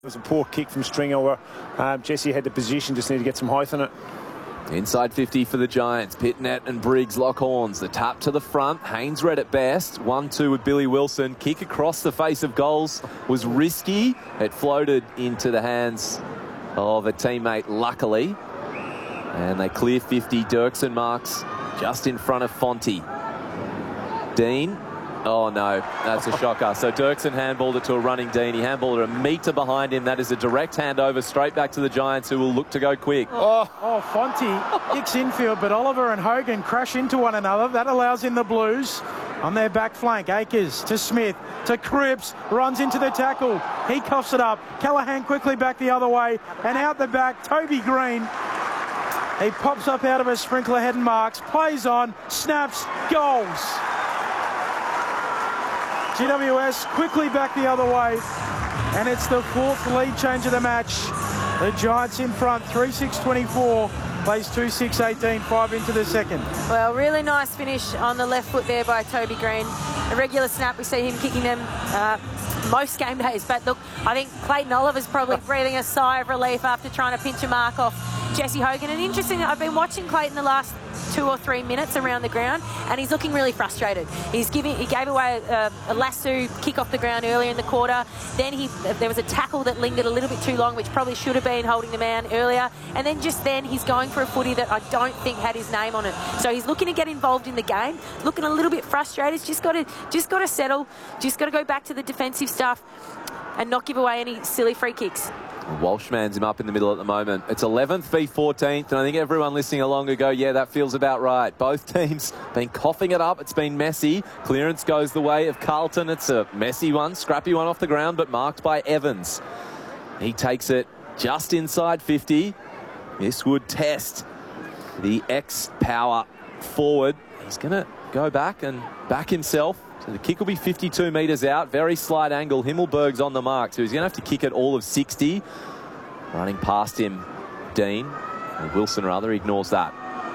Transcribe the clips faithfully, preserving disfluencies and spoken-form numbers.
It was a poor kick from Stringer where um, Jesse had the position, just need to get some height on it. Inside fifty for the Giants. Pitnet and Briggs lock horns. The tap to the front. Haynes read it best. one two with Billy Wilson. Kick across the face of goals was risky. It floated into the hands of a teammate, luckily. And they clear fifty. Dirksen marks just in front of Fonte. Dean. Oh, no, that's a shocker. So Dirksen handballed it to a running Dean. He handballed it a metre behind him. That is a direct handover straight back to the Giants, who will look to go quick. Oh, oh Fonte kicks infield, but Oliver and Hogan crash into one another. That allows in the Blues on their back flank. Akers to Smith, to Cripps, runs into the tackle. He coughs it up. Callaghan quickly back the other way, and out the back, Toby Green. He pops up out of a sprinkler head and marks, plays on, snaps, goals. G W S quickly back the other way, and it's the fourth lead change of the match. The Giants in front, three six twenty-four, plays two six eighteen, five into the second. Well, really nice finish on the left foot there by Toby Green. A regular snap, we see him kicking them uh, most game days, but look, I think Clayton Oliver's probably breathing a sigh of relief after trying to pinch a mark off Jesse Hogan. And interesting, I've been watching Clayton the last two or three minutes around the ground, and he's looking really frustrated. He's giving, he gave away a, a lasso kick off the ground earlier in the quarter. Then he, there was a tackle that lingered a little bit too long, which probably should have been holding the man earlier. And then just then he's going for a footy that I don't think had his name on it. So he's looking to get involved in the game, looking a little bit frustrated. He's just got to, just got to settle, just got to go back to the defensive stuff and not give away any silly free kicks. Walshman's him up in the middle at the moment. It's eleventh v fourteenth, and I think everyone listening along will go, yeah, that feels about right. Both teams been coughing it up. It's been messy. Clearance goes the way of Carlton. It's a messy one, scrappy one off the ground, but marked by Evans. He takes it just inside fifty. This would test the ex-power forward. He's going to go back and back himself. So the kick will be fifty-two metres out. Very slight angle. Himmelberg's on the mark, so he's going to have to kick it all of sixty. Running past him, Dean. Or Wilson, rather, ignores that.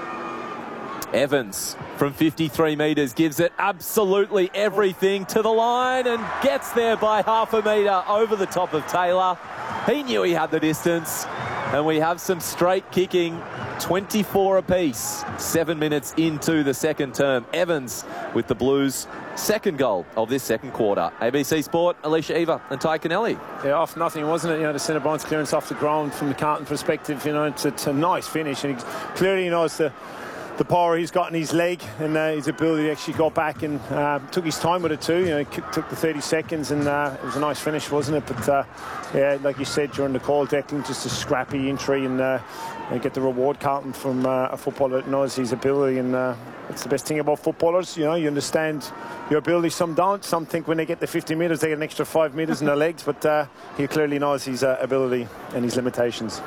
Evans from fifty-three metres gives it absolutely everything to the line and gets there by half a metre over the top of Taylor. He knew he had the distance. And we have some straight kicking, twenty-four apiece, seven minutes into the second term. Evans with the Blues' second goal of this second quarter. A B C Sport, Alicia Eva and Ty Kennelly. Yeah, off nothing, wasn't it? You know, the centre bounce clearance off the ground from the Carlton perspective. You know, it's, it's a nice finish, and he clearly, you know, it's the the power he's got in his leg and uh, his ability to actually go back, and uh, took his time with it too. You know, he took the thirty seconds, and uh, it was a nice finish, wasn't it? But uh, yeah, like you said during the call, Declan, just a scrappy entry, and uh, you get the reward, Carlton, from uh, a footballer that knows his ability, and uh, that's the best thing about footballers. You know, you understand your ability. Some don't. Some think when they get the fifty metres, they get an extra five metres in their legs, but uh, he clearly knows his uh, ability and his limitations.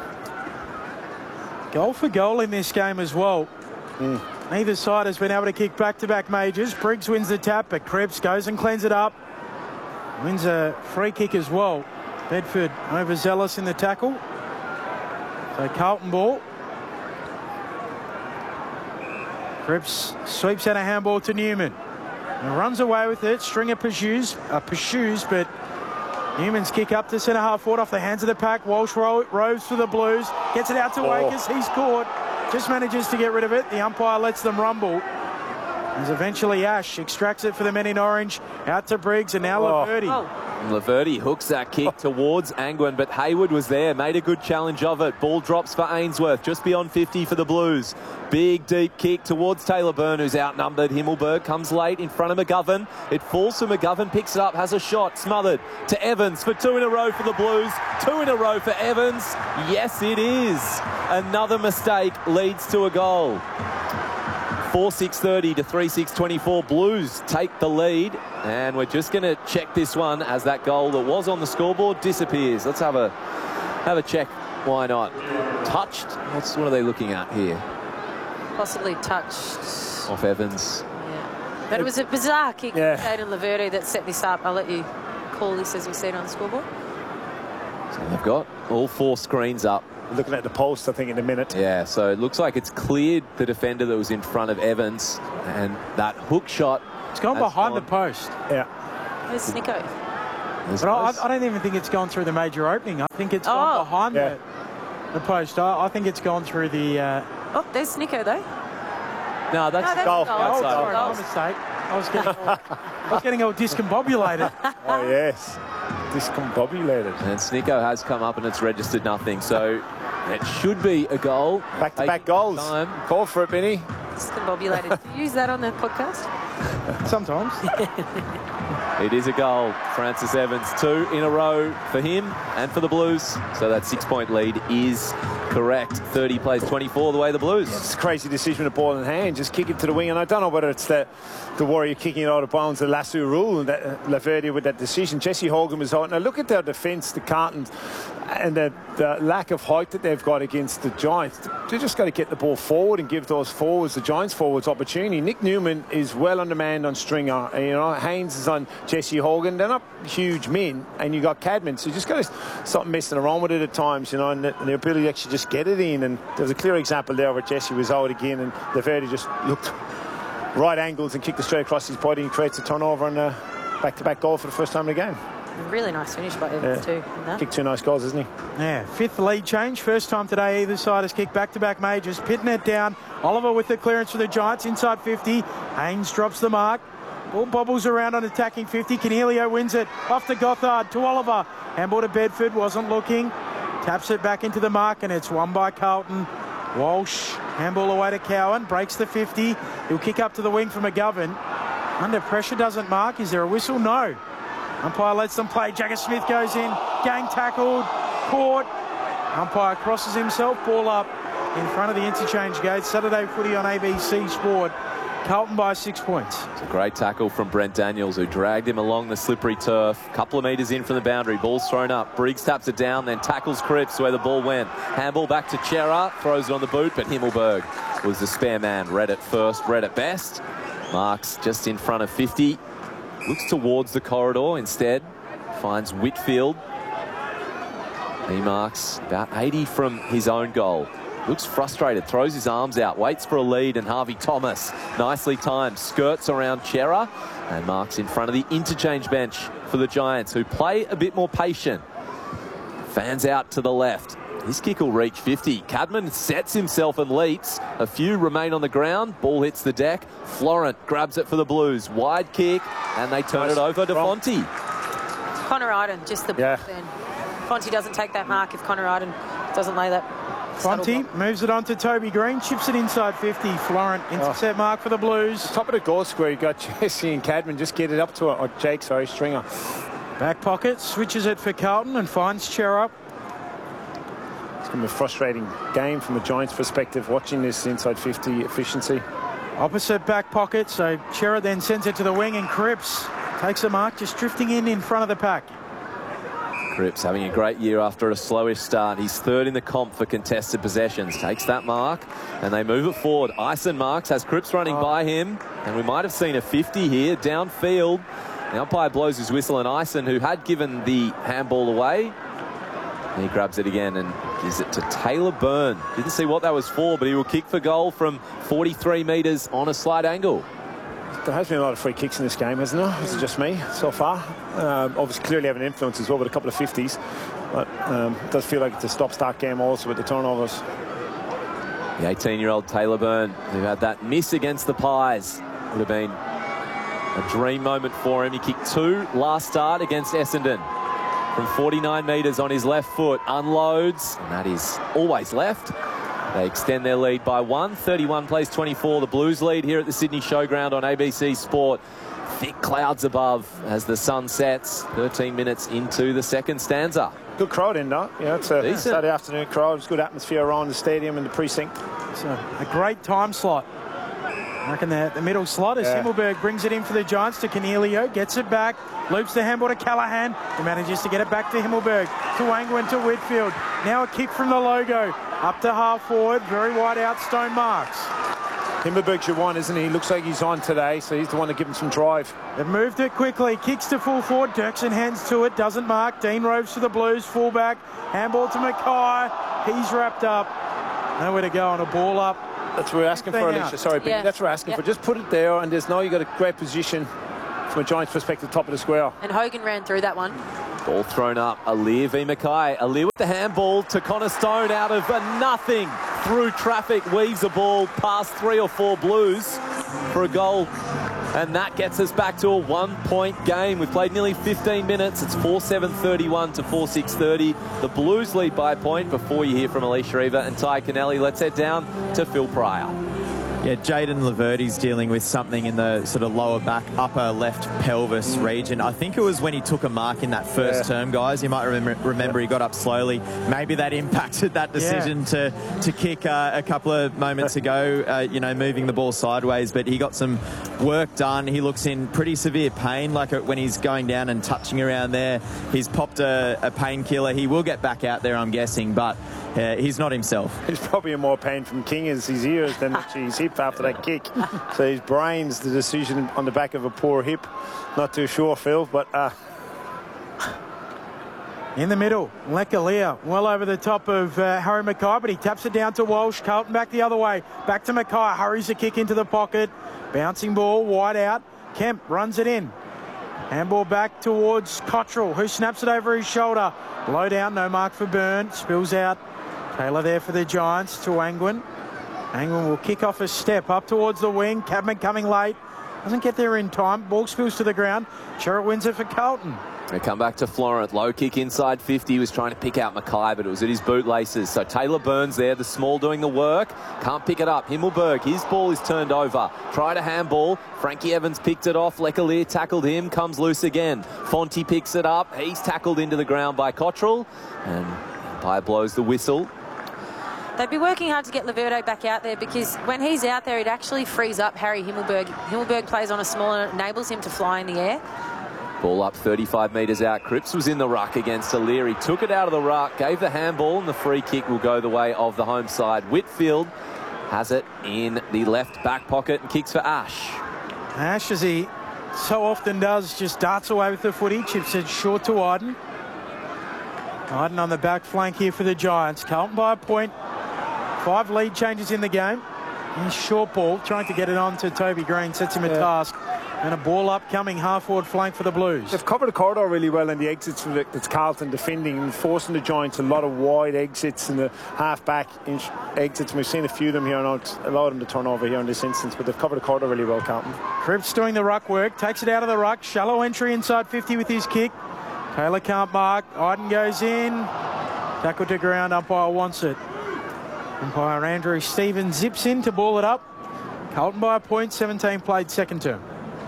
Goal for goal in this game as well. Mm. Neither side has been able to kick back-to-back majors. Briggs wins the tap, but Cripps goes and cleans it up. Wins a free kick as well. Bedford overzealous in the tackle. So Carlton ball. Cripps sweeps out a handball to Newman. And runs away with it. Stringer pursues, uh, pursues, but Newman's kick up to centre-half forward off the hands of the pack. Walsh ro roves for the Blues. Gets it out to oh. Wakers. He's caught. Just manages to get rid of it. The umpire lets them rumble. As eventually Ash extracts it for the men in orange. Out to Briggs, and now oh. Laverty. Oh. Laverty hooks that kick towards Angwin, but Hayward was there, made a good challenge of it. Ball drops for Ainsworth, just beyond fifty for the Blues. Big, deep kick towards Taylor Byrne, who's outnumbered. Himmelberg comes late in front of McGovern. It falls for McGovern, picks it up, has a shot, smothered to Evans for two in a row for the Blues. Two in a row for Evans. Yes, it is. Another mistake leads to a goal. four six thirty to three six twenty-four. Blues take the lead, and we're just going to check this one as that goal that was on the scoreboard disappears. Let's have a have a check. Why not? Touched? What's what are they looking at here? Possibly touched. Off Evans. Yeah. But it was a bizarre kick yeah. from Caden Laverty that set this up. I'll let you call this as we see it on the scoreboard. So they've got all four screens up. Looking at the post, I think, in a minute. Yeah, so it looks like it's cleared the defender that was in front of Evans, and that hook shot. It's gone behind gone. the post. Yeah. Where's Snicko? But I, I don't even think it's gone through the major opening. I think it's gone Oh. behind Yeah. the, the post. I, I think it's gone through the... Uh, Oh, there's Snicko, though. No, that's, No, that's goal. a goal. oh, Outside. sorry, my mistake. I was getting all, I was getting all discombobulated. Oh, yes. Discombobulated. And Snicko has come up and it's registered nothing. So it should be a goal. Back-to-back Taking goals. time. Call for it, Benny. Discombobulated. Do you use that on the podcast? Sometimes. It is a goal. Francis Evans, two in a row for him and for the Blues. So that six-point lead is correct. thirty plays twenty-four the way the Blues. It's a crazy decision with the ball in hand. Just kick it to the wing. And I don't know whether it's the, the Warrior kicking it out of bounds, the lasso rule, and that, uh, Laverdia with that decision. Jesse Hogan was out. Now look at their defence, the Cartons, and the, the lack of height that they've got against the Giants. They just got to get the ball forward and give those forwards, the Giants forwards, opportunity. Nick Newman is well on demand on Stringer. And, you know, Haynes is on Jesse Hogan. They're not huge men, and you got Cadman. So you just got to stop messing around with it at times, you know, and the, and the ability to actually just get it in. And there was a clear example there where Jesse was out again, and Laverdia just looked right angles and kicked it straight across his body and creates a turnover and a back-to-back goal for the first time in the game. Really nice finish by Evans, Yeah. too. In that. Kicked two nice goals, isn't he? Yeah, fifth lead change. First time today either side has kicked back-to-back majors. Pitting it down. Oliver with the clearance for the Giants inside fifty. Haynes drops the mark. Ball bobbles around on attacking fifty. Canelio wins it. Off to Gothard, to Oliver. Handball to Bedford, wasn't looking. Taps it back into the mark, and it's won by Carlton. Walsh, handball away to Cowan. Breaks the fifty. He'll kick up to the wing for McGovern. Under pressure, doesn't mark. Is there a whistle? No. Umpire lets them play. Jagger Smith goes in. Gang tackled. Caught. Umpire crosses himself. Ball up in front of the interchange gate. Saturday footy on A B C Sport. Carlton by six points. It's a great tackle from Brent Daniels, who dragged him along the slippery turf. Couple of metres in from the boundary. Ball's thrown up. Briggs taps it down, then tackles Cripps where the ball went. Handball back to Chera. Throws it on the boot, but Himmelberg was the spare man. Read it first, read it best. Marks just in front of fifty. Looks towards the corridor instead. Finds Whitfield. He marks about eighty from his own goal. Looks frustrated, throws his arms out, waits for a lead, and Harvey Thomas, nicely timed, skirts around Chera and marks in front of the interchange bench for the Giants, who play a bit more patient. Fans out to the left. His kick will reach fifty. Cadman sets himself and leaps. A few remain on the ground. Ball hits the deck. Florent grabs it for the Blues. Wide kick, and they turn Nice. it over to Wrong. Fonte. Connor Iden, just the Yeah. then. Fonte doesn't take that mark if Connor Iden doesn't lay that. subtle Fonte block. moves it on to Toby Green. Chips it inside fifty. Florent, intercept mark for the Blues. Top of the goal square, you got Jesse and Cadman. Just get it up to it. Or Jake, sorry, Stringer. Back pocket, switches it for Carlton and finds Chera. It's going to be a frustrating game from a Giants perspective, watching this inside fifty efficiency. Opposite back pocket, so Chera then sends it to the wing, and Cripps takes a mark, just drifting in in front of the pack. Cripps having a great year after a slowish start. He's third in the comp for contested possessions. Takes that mark and they move it forward. Ison marks, has Cripps running Oh. by him, and we might have seen a fifty here downfield. The umpire blows his whistle, and Ison, who had given the handball away, he grabs it again and gives it to Taylor Byrne. Didn't see what that was for, but he will kick for goal from forty-three metres on a slight angle. There has been a lot of free kicks in this game, hasn't there? Is it just me so far? Um, obviously, clearly having influence as well with a couple of fifties. But um, it does feel like it's a stop-start game also with the turnovers. The eighteen-year-old Taylor Byrne, who had that miss against the Pies, would have been a dream moment for him. He kicked two last start against Essendon from forty-nine metres on his left foot. Unloads, and that is always left. They extend their lead by one. thirty-one plays twenty-four. The Blues lead here at the Sydney Showground on A B C Sport. Thick clouds above as the sun sets. thirteen minutes into the second stanza. Good crowd in though. Yeah, it's a Decent. Saturday afternoon crowd. It's good atmosphere around the stadium and the precinct. It's a, a great time slot. I reckon the, the middle slot as Yeah. Himmelberg brings it in for the Giants to Canelio, gets it back, loops the handball to Callahan, who manages to get it back to Himmelberg, to Angwin, to Whitfield. Now a kick from the logo, up to half forward, very wide out, Stone marks. Himmelberg's your one, isn't he? He looks like he's on today, so he's the one to give him some drive. They've moved it quickly, kicks to full forward, Dirksen hands to it, doesn't mark, Dean Roves to the Blues, fullback, handball to Mackay, he's wrapped up, nowhere to go on a ball up. That's what we're asking for, Thing Alicia. out. Sorry, Benny. Yeah. That's what we're asking Yeah. for. Just put it there, and there's now you got a great position from a Giants perspective, top of the square. And Hogan ran through that one. Ball thrown up. Alear v Mackay. Alear with the handball to Connor Stone out of nothing. Through traffic, weaves a ball past three or four Blues for a goal. And that gets us back to a one-point game. We've played nearly fifteen minutes. It's four seven thirty-one to four six thirty. The Blues lead by a point. Before you hear from Alicia Eva and Ty Kennelly, let's head down to Phil Pryor. Yeah, Jaden Laverty's dealing with something in the sort of lower back, upper left pelvis region. I think it was when he took a mark in that first yeah. term, guys. You might remember, remember he got up slowly. Maybe that impacted that decision yeah. to, to kick uh, a couple of moments ago, uh, you know, moving the ball sideways. But he got some work done. He looks in pretty severe pain, like when he's going down and touching around there. He's popped a, a painkiller. He will get back out there, I'm guessing, but uh, he's not himself. He's probably in more pain from King as his ears than actually his hip after that kick. So his brain's the decision on the back of a poor hip. Not too sure, Phil, but uh in the middle, Leckalia well over the top of uh, Harry Mackay, but he taps it down to Walsh. Carlton back the other way, back to Mackay, hurries a kick into the pocket, bouncing ball wide out. Kemp runs it in, handball back towards Cottrell, who snaps it over his shoulder. Low down, no mark for Byrne, spills out. Taylor there for the Giants to Angwin. Angwin will kick off a step up towards the wing. Cadman coming late. Doesn't get there in time. Ball spills to the ground. Sherritt wins it for Carlton. They come back to Florent. Low kick inside fifty. He was trying to pick out Mackay, but it was at his bootlaces. So Taylor Burns there, the small doing the work. Can't pick it up. Himmelberg, his ball is turned over. Tried a handball. Frankie Evans picked it off. Leckalia tackled him. Comes loose again. Fonte picks it up. He's tackled into the ground by Cottrell. And umpire blows the whistle. They'd be working hard to get Laverty back out there, because when he's out there, it actually frees up Harry Himmelberg. Himmelberg plays on a small and it enables him to fly in the air. Ball up thirty-five metres out. Cripps was in the ruck against Alear. He took it out of the ruck, gave the handball, and the free kick will go the way of the home side. Whitfield has it in the left back pocket and kicks for Ash. Ash, as he so often does, just darts away with the footy. Chips it short to Iden. Iden on the back flank here for the Giants. Carlton by a point. Five lead changes in the game. He's short ball, trying to get it on to Toby Green, sets him a yeah. task. And a ball up coming half-forward flank for the Blues. They've covered the corridor really well in the exits. It's Carlton defending and forcing the Giants a lot of wide exits in the half-back exits. We've seen a few of them here, and it's allowed them to turn over here in this instance, but they've covered the corridor really well, Carlton. Cripps doing the ruck work, takes it out of the ruck. Shallow entry inside fifty with his kick. Taylor can't mark. Iden goes in. Tackle to ground. Umpire wants it. Umpire Andrew Stevens zips in to ball it up. Carlton by a point, seventeen played second term.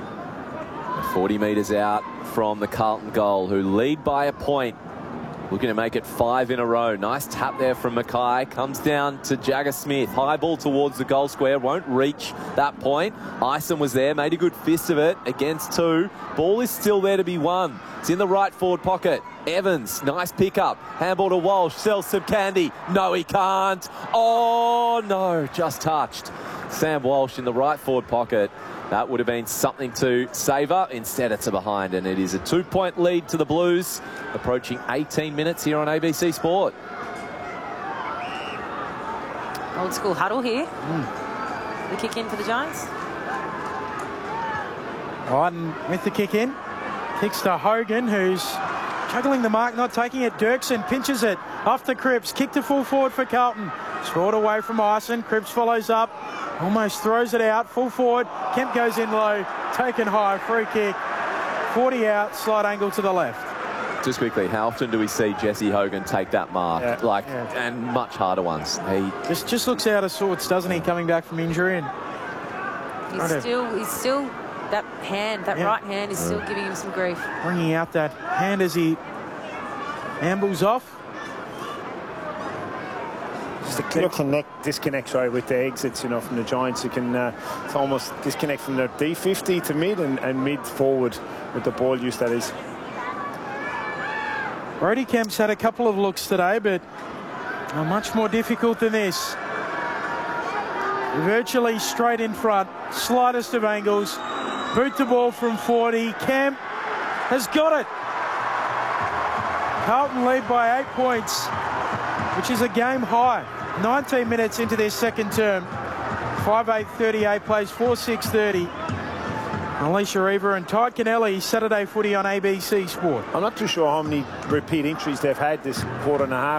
forty metres out from the Carlton goal, who lead by a point. Looking to make it five in a row. Nice tap there from Mackay. Comes down to Jagger Smith. High ball towards the goal square. Won't reach that point. Ison was there. Made a good fist of it against two. Ball is still there to be won. It's in the right forward pocket. Evans, nice pickup. Handball to Walsh. Sells some candy. No, he can't. Oh, no. Just touched. Sam Walsh in the right forward pocket. That would have been something to savour. Instead, it's a behind, and it is a two-point lead to the Blues, approaching eighteen minutes here on A B C Sport. Old school huddle here. Mm. The kick in for the Giants. Iden with the kick in. Kicks to Hogan, who's juggling the mark, not taking it. Dirksen pinches it off the Cripps. Kick to full forward for Carlton. Scored away from Ison. Cripps follows up. Almost throws it out. Full forward. Kemp goes in low. Taken high. Free kick. forty out. Slight angle to the left. Just quickly, how often do we see Jesse Hogan take that mark? Yeah, like, yeah. and much harder ones. He just just looks out of sorts, doesn't he? Coming back from injury, and he's still he's still that hand, that yeah. right hand is still giving him some grief. Bringing out that hand as he ambles off. Just a little connect, disconnect, sorry, with the exits, you know, from the Giants. You can uh, it's almost disconnect from their D fifty to mid and, and mid forward with the ball use, that is. Brody Kemp's had a couple of looks today, but are much more difficult than this. Virtually straight in front, slightest of angles. Boot the ball from forty. Kemp has got it. Carlton lead by eight points, which is a game high. nineteen minutes into their second term. five eight thirty-eight plays four six thirty. Alicia Reaver and Ty Kennelly, Saturday footy on A B C Sport. I'm not too sure how many repeat injuries they've had this quarter and a half.